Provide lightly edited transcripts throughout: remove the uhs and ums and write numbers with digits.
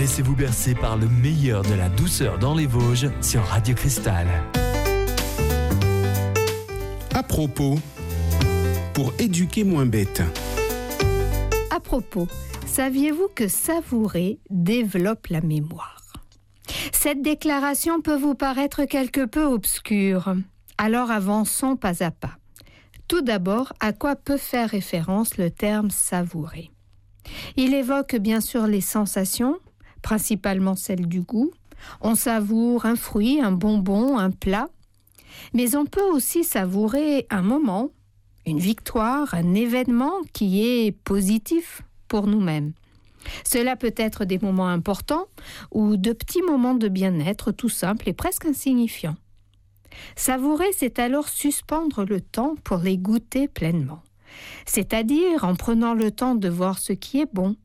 Laissez-vous bercer par le meilleur de la douceur dans les Vosges sur Radio Cristal. À propos, pour éduquer moins bête. À propos, saviez-vous que savourer développe la mémoire ? Cette déclaration peut vous paraître quelque peu obscure. Alors avançons pas à pas. Tout d'abord, à quoi peut faire référence le terme savourer ? Il évoque bien sûr les sensations, principalement celles du goût. On savoure un fruit, un bonbon, un plat. Mais on peut aussi savourer un moment, une victoire, un événement qui est positif pour nous-mêmes. Cela peut être des moments importants ou de petits moments de bien-être tout simples et presque insignifiants. Savourer, c'est alors suspendre le temps pour les goûter pleinement, c'est-à-dire en prenant le temps de voir ce qui est bon.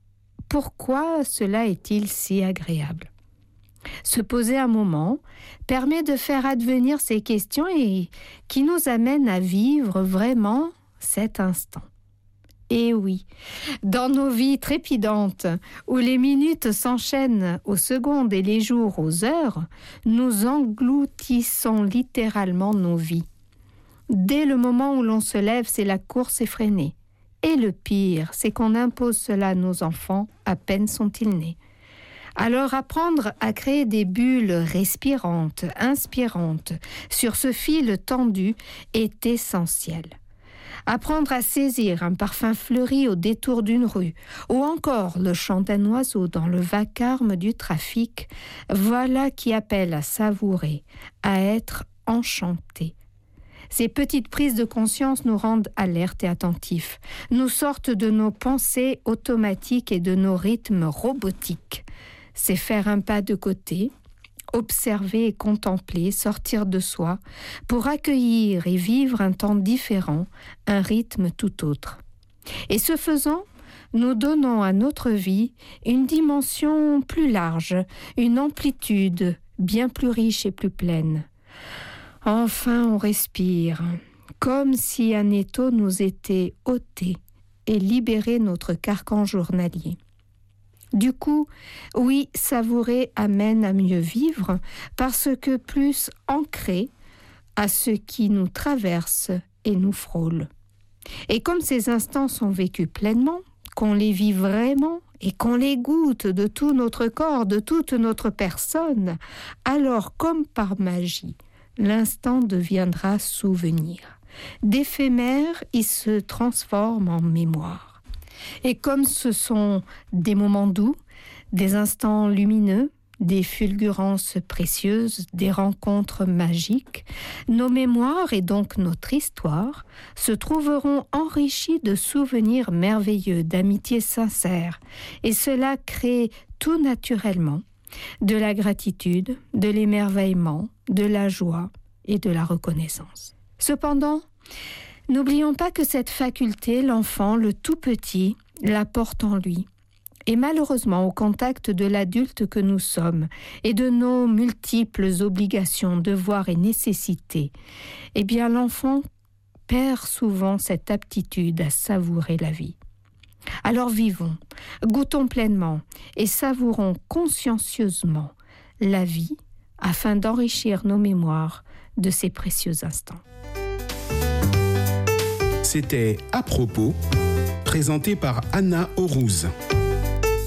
Pourquoi cela est-il si agréable ? Se poser un moment permet de faire advenir ces questions et qui nous amènent à vivre vraiment cet instant. Et oui, dans nos vies trépidantes, où les minutes s'enchaînent aux secondes et les jours aux heures, nous engloutissons littéralement nos vies. Dès le moment où l'on se lève, c'est la course effrénée. Et le pire, c'est qu'on impose cela à nos enfants, à peine sont-ils nés. Alors apprendre à créer des bulles respirantes, inspirantes, sur ce fil tendu est essentiel. Apprendre à saisir un parfum fleuri au détour d'une rue, ou encore le chant d'un oiseau dans le vacarme du trafic, voilà qui appelle à savourer, à être enchanté. Ces petites prises de conscience nous rendent alertes et attentifs, nous sortent de nos pensées automatiques et de nos rythmes robotiques. C'est faire un pas de côté, observer et contempler, sortir de soi, pour accueillir et vivre un temps différent, un rythme tout autre. Et ce faisant, nous donnons à notre vie une dimension plus large, une amplitude bien plus riche et plus pleine. Enfin, on respire, comme si un étau nous était ôté et libéré notre carcan journalier. Du coup, oui, savourer amène à mieux vivre parce que plus ancré à ce qui nous traverse et nous frôle. Et comme ces instants sont vécus pleinement, qu'on les vit vraiment et qu'on les goûte de tout notre corps, de toute notre personne, alors comme par magie, l'instant deviendra souvenir. D'éphémère, il se transforme en mémoire. Et comme ce sont des moments doux, des instants lumineux, des fulgurances précieuses, des rencontres magiques, nos mémoires et donc notre histoire se trouveront enrichies de souvenirs merveilleux, d'amitiés sincères, et cela crée tout naturellement de la gratitude, de l'émerveillement, de la joie et de la reconnaissance. Cependant, n'oublions pas que cette faculté, l'enfant, le tout petit, la porte en lui. Et malheureusement, au contact de l'adulte que nous sommes et de nos multiples obligations, devoirs et nécessités, eh bien l'enfant perd souvent cette aptitude à savourer la vie. Alors vivons, goûtons pleinement et savourons consciencieusement la vie afin d'enrichir nos mémoires de ces précieux instants. C'était À propos, présenté par Anna Aurouz.